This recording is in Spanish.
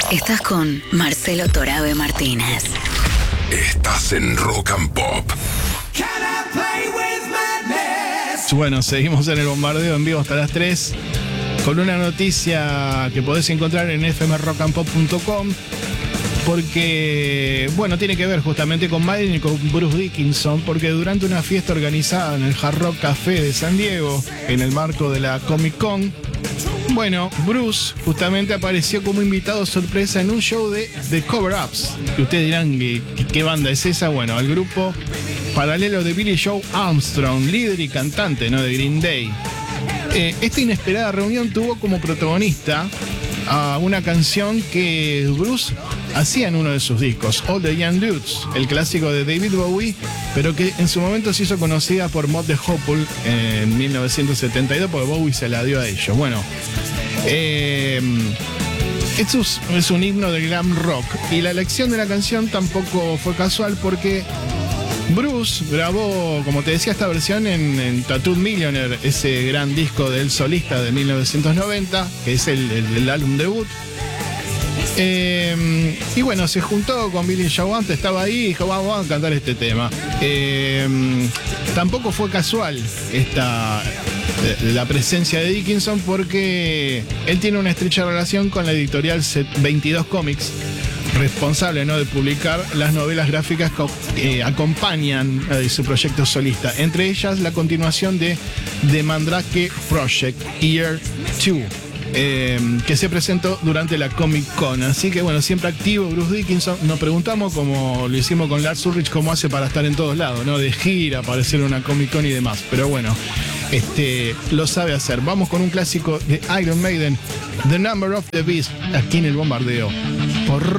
Estás con Marcelo Torabe Martínez. Estás en Rock and Pop. Bueno, seguimos en el bombardeo en vivo hasta las 3 con una noticia que podés encontrar en fmrockandpop.com, porque, bueno, tiene que ver justamente con Maiden y con Bruce Dickinson, porque durante una fiesta organizada en el Hard Rock Café de San Diego, en el marco de la Comic Con, bueno, Bruce justamente apareció como invitado sorpresa en un show de The Cover-Ups. Y ustedes dirán, ¿qué banda es esa? Bueno, el grupo paralelo de Billy Joe Armstrong, líder y cantante, ¿no?, de Green Day. Esta inesperada reunión tuvo como protagonista a una canción que Bruce hacía en uno de sus discos, All the Young Dudes, el clásico de David Bowie, pero que en su momento se hizo conocida por Mott the Hoople en 1972, porque Bowie se la dio a ellos. Bueno, esto es un himno del glam rock, y la elección de la canción tampoco fue casual, porque Bruce grabó, como te decía, esta versión en Tattooed Millionaire, ese gran disco del solista de 1990, que es el álbum debut. Y bueno, se juntó con Billy Joe Armstrong, estaba ahí y dijo, vamos a cantar este tema. Tampoco fue casual la presencia de Dickinson, porque él tiene una estrecha relación con la editorial 22 Comics, responsable, ¿no?, de publicar las novelas gráficas que acompañan su proyecto solista, entre ellas la continuación de The Mandrake Project Year 2, que se presentó durante la Comic Con. Así que bueno, siempre activo Bruce Dickinson. Nos preguntamos, como lo hicimos con Lars Ulrich, cómo hace para estar en todos lados, ¿no?, de gira, aparecer en una Comic Con y demás, pero bueno, lo sabe hacer. Vamos con un clásico de Iron Maiden, The Number of the Beast, aquí en el bombardeo por